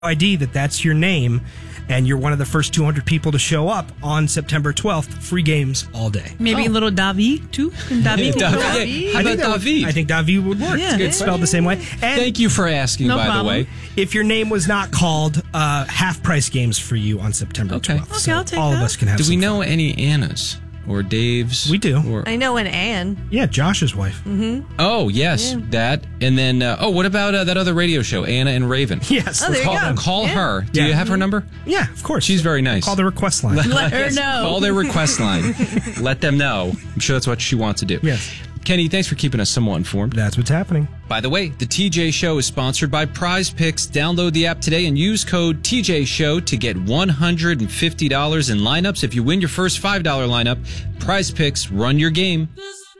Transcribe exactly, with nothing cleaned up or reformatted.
I D that that's your name, and you're one of the first two hundred people to show up on September twelfth. Free games all day. Maybe Oh. a little Davi, too? Davi. Davi. Davi. How I about think that would- David? I think David would work. Yeah. It's spelled the same way. And Thank you for asking, No by problem. the way. if your name was not called, uh, half price games for you on September Okay. twelfth. Okay, So I'll take all of that. us can have Do we some know fun. any Annas or Daves? We do. Or, I know an Anne. Yeah, Josh's wife. oh, yes, that. And then, uh, oh, what about uh, that other radio show, Anna and Raven? Yes. Oh, there you Call, go. call Yeah. her. Do Yeah. you have her number? Yeah, of course. She's very nice. Call the request line. Let her know. Call their request line. Let them know. I'm sure that's what she wants to do. Yes. Kenny, thanks for keeping us somewhat informed. That's what's happening. By the way, the T J Show is sponsored by Prize Picks. Download the app today and use code T J Show to get one hundred fifty dollars in lineups. If you win your first five dollars lineup, Prize Picks, run your game.